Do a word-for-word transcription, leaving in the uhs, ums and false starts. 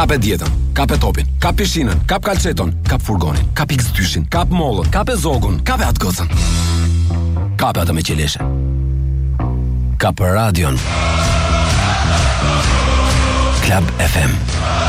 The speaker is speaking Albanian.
Kap e dietën, kap e topin, kap pishinën, kap kalçeton, kap furgonin, kap X dy-shin, kap mollën, kap e zogun, kap e atë gocën. Kap e atë me qeleshe. Kap radion. Club F M.